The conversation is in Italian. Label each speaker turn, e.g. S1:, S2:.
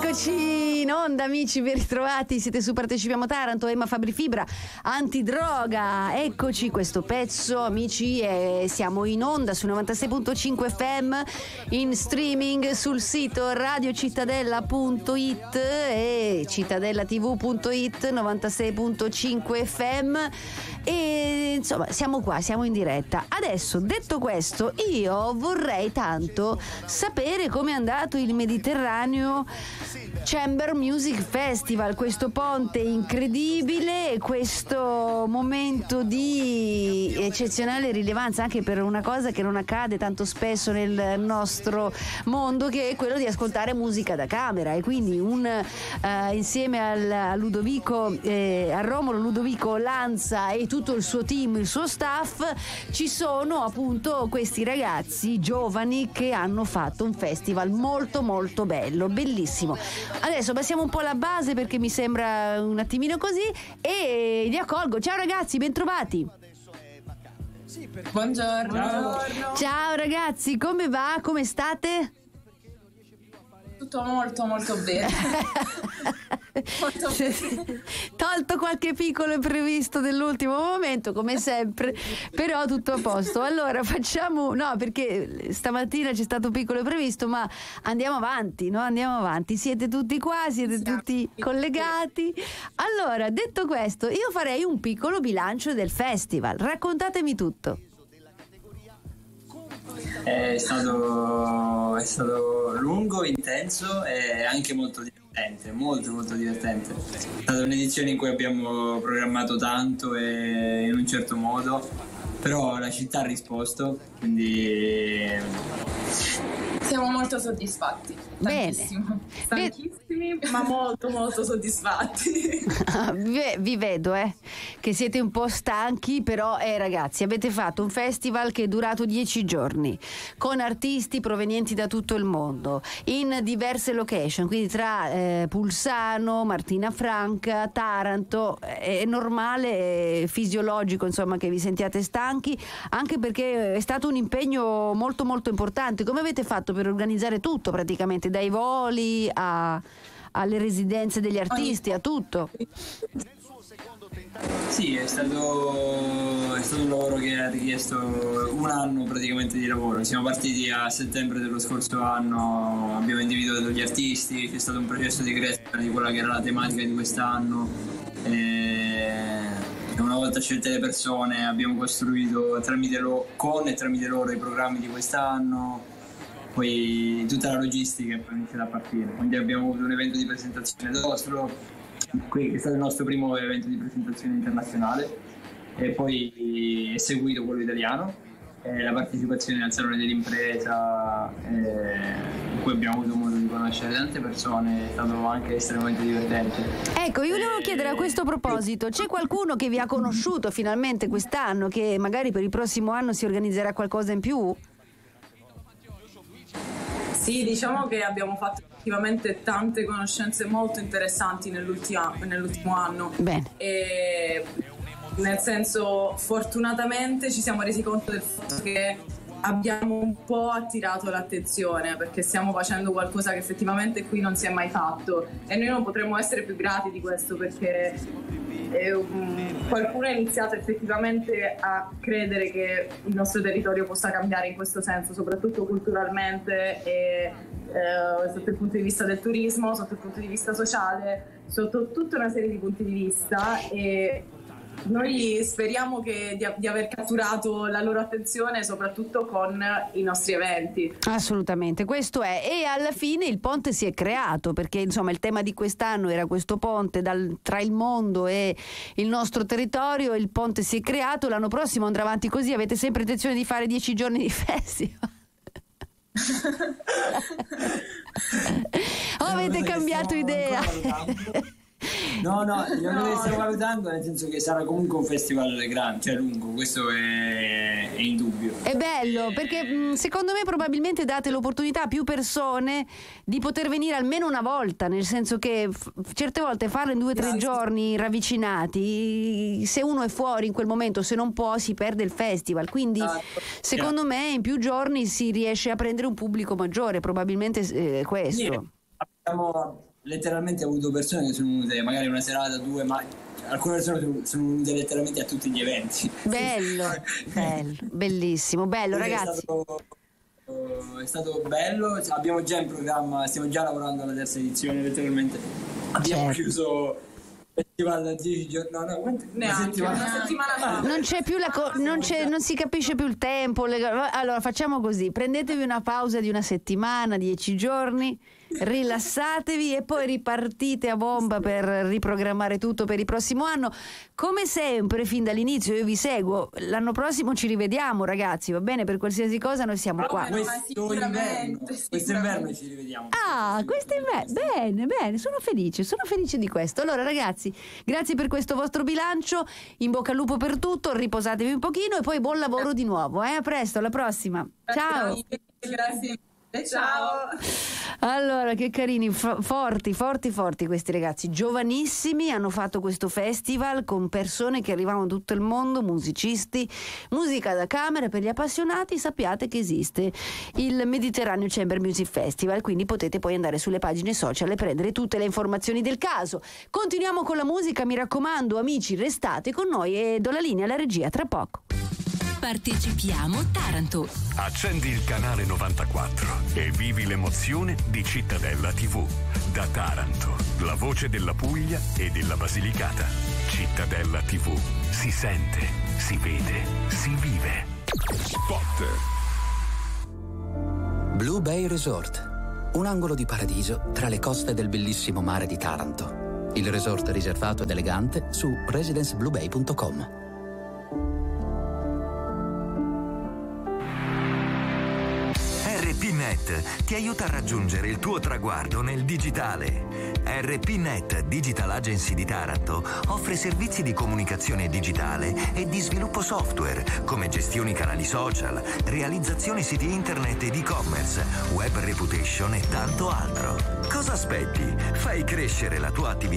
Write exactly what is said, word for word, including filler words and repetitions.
S1: Eccoci in onda, amici, ben ritrovati. Siete su Partecipiamo Taranto, Emma Fabri Fibra, Antidroga. Eccoci, questo pezzo, amici, e siamo in onda su novantasei virgola cinque F M, in streaming sul sito radiocittadella punto it e cittadellatv punto it, novantasei virgola cinque F M. E insomma siamo qua, siamo in diretta. Adesso, detto questo, io vorrei tanto sapere come è andato il Mediterraneo Chamber Music Festival, questo ponte incredibile, questo momento di eccezionale rilevanza anche per una cosa che non accade tanto spesso nel nostro mondo, che è quello di ascoltare musica da camera. E quindi un uh, insieme al, a Ludovico eh, a Romolo Ludovico Lanza e tutto il suo team, il suo staff, ci sono appunto questi ragazzi giovani che hanno fatto un festival molto molto bello, bellissimo. Adesso passiamo un po' alla base perché mi sembra un attimino così e li accolgo. Ciao ragazzi, bentrovati.
S2: Buongiorno.
S1: Ciao. Ciao ragazzi, come va? Come state?
S2: Tutto molto molto bene. Molto bene.
S1: Tolto qualche piccolo imprevisto dell'ultimo momento, come sempre, però tutto a posto. Allora facciamo, no, perché stamattina c'è stato un piccolo imprevisto, ma andiamo avanti, no? Andiamo avanti. Siete tutti qua, siete tutti collegati. Allora, detto questo, io farei un piccolo bilancio del festival. Raccontatemi tutto.
S3: È stato, è stato lungo, intenso e anche molto divertente, molto molto divertente. È stata un'edizione in cui abbiamo programmato tanto e in un certo modo, però la città ha risposto, quindi
S2: siamo molto soddisfatti. Tantissimo. Stanchissimi, ma molto molto soddisfatti.
S1: Vi vedo eh che siete un po' stanchi, però eh, ragazzi, avete fatto un festival che è durato dieci giorni con artisti provenienti da tutto il mondo in diverse location, quindi tra eh, Pulsano, Martina Franca, Taranto. È normale, è fisiologico insomma che vi sentiate stanchi, anche perché è stato un impegno molto molto importante. Come avete fatto per organizzare tutto, praticamente dai voli a, alle residenze degli artisti, a tutto?
S3: Sì, è stato, è stato un lavoro che ha richiesto un anno praticamente di lavoro. Siamo partiti a settembre dello scorso anno, abbiamo individuato gli artisti, c'è stato un processo di creazione di quella che era la tematica di quest'anno. E una volta scelte le persone abbiamo costruito tramite loro, con e tramite loro i programmi di quest'anno. Poi tutta la logistica poi inizia a partire, quindi abbiamo avuto un evento di presentazione d'Oslo, qui è stato il nostro primo evento di presentazione internazionale, e poi è seguito quello italiano, e la partecipazione al Salone dell'Impresa, in cui abbiamo avuto modo di conoscere tante persone, è stato anche estremamente divertente.
S1: Ecco, io volevo chiedere a questo proposito, c'è qualcuno che vi ha conosciuto finalmente quest'anno, che magari per il prossimo anno si organizzerà qualcosa in più?
S2: Sì, diciamo che abbiamo fatto effettivamente tante conoscenze molto interessanti nell'ultimo, nell'ultimo anno.
S1: Bene.
S2: E, nel senso, fortunatamente ci siamo resi conto del fatto che abbiamo un po' attirato l'attenzione, perché stiamo facendo qualcosa che effettivamente qui non si è mai fatto, e noi non potremmo essere più grati di questo, perché eh, um, qualcuno ha iniziato effettivamente a credere che il nostro territorio possa cambiare in questo senso, soprattutto culturalmente e eh, sotto il punto di vista del turismo, sotto il punto di vista sociale, sotto tutta una serie di punti di vista. E noi speriamo che di, di aver catturato la loro attenzione soprattutto con i nostri eventi.
S1: Assolutamente, questo è. E alla fine il ponte si è creato, perché insomma il tema di quest'anno era questo ponte dal, tra il mondo e il nostro territorio. Il ponte si è creato, l'anno prossimo andrà avanti così. Avete sempre intenzione di fare dieci giorni di festival? O avete cambiato idea?
S3: No, no, no, che stiamo valutando, nel senso che sarà comunque un festival grande, cioè lungo, questo è, è indubbio.
S1: È bello, perché mh, secondo me probabilmente date l'opportunità a più persone di poter venire almeno una volta, nel senso che f- certe volte farlo in due o tre giorni ravvicinati, se uno è fuori in quel momento, se non può, si perde il festival, quindi secondo me in più giorni si riesce a prendere un pubblico maggiore, probabilmente eh, questo.
S3: Sì. Abbiamo, letteralmente ho avuto persone che sono venute magari una serata, due, ma alcune persone sono venute letteralmente a tutti gli eventi.
S1: Bello, bello, bellissimo, bello
S3: Quindi
S1: ragazzi.
S3: È stato, è stato bello, abbiamo già in programma, stiamo già lavorando alla terza edizione, letteralmente. Abbiamo
S1: Certo.
S3: chiuso il festival da dieci giorni, no, no, quanti- una
S2: Neanche,
S3: settimana.
S2: una settimana fa.
S1: Non c'è più la co- non, c'è, non si capisce più il tempo. le- Allora facciamo così: prendetevi una pausa di una settimana, dieci giorni, rilassatevi e poi ripartite a bomba per riprogrammare tutto per il prossimo anno. Come sempre, fin dall'inizio io vi seguo. L'anno prossimo ci rivediamo, ragazzi, va bene? Per qualsiasi cosa noi siamo qua.
S3: Questo inverno, questo inverno ci rivediamo.
S1: Ah, questo è be- bene, bene, sono felice, sono felice di questo. Allora ragazzi, grazie per questo vostro bilancio, in bocca al lupo per tutto, riposatevi un pochino e poi buon lavoro di nuovo, eh? A presto, alla prossima. Ciao.
S2: Grazie. Ciao.
S1: Allora, che carini, fo- forti, forti, forti questi ragazzi, giovanissimi, hanno fatto questo festival con persone che arrivavano da tutto il mondo, musicisti, musica da camera. Per gli appassionati sappiate che esiste il Mediterraneo Chamber Music Festival, quindi potete poi andare sulle pagine social e prendere tutte le informazioni del caso. Continuiamo con la musica, mi raccomando amici, restate con noi e do la linea alla regia tra poco.
S4: Partecipiamo Taranto.
S5: Accendi il canale novantaquattro e vivi l'emozione di Cittadella tivù. Da Taranto, la voce della Puglia e della Basilicata. Cittadella tivù. Si sente, si vede, si vive. Spot.
S6: Blue Bay Resort. Un angolo di paradiso tra le coste del bellissimo mare di Taranto. Il resort riservato ed elegante su residence blue bay punto com.
S7: R P Net ti aiuta a raggiungere il tuo traguardo nel digitale. R P Net Digital Agency di Taranto offre servizi di comunicazione digitale e di sviluppo software come gestioni canali social, realizzazione siti internet ed e-commerce, web reputation e tanto altro. Cosa aspetti? Fai crescere la tua attività